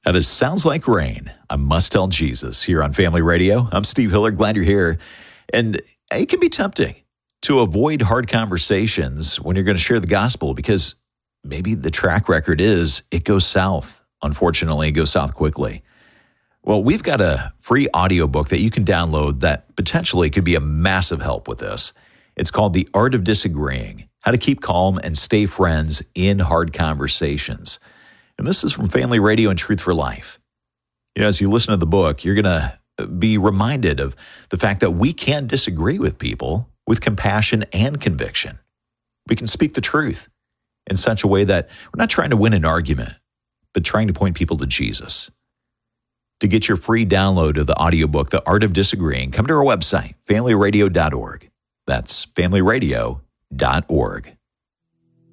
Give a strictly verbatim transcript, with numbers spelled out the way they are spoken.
That is Sounds Like Rain. I Must Tell Jesus here on Family Radio. I'm Steve Hiller. Glad you're here. And it can be tempting to avoid hard conversations when you're going to share the gospel because maybe the track record is it goes south. Unfortunately, it goes south quickly. Well, we've got a free audiobook that you can download that potentially could be a massive help with this. It's called The Art of Disagreeing, How to Keep Calm and Stay Friends in Hard Conversations. And this is from Family Radio and Truth for Life. You know, as you listen to the book, you're going to be reminded of the fact that we can disagree with people with compassion and conviction. We can speak the truth in such a way that we're not trying to win an argument, but trying to point people to Jesus. To get your free download of the audiobook, The Art of Disagreeing, come to our website, family radio dot org. That's family radio dot org.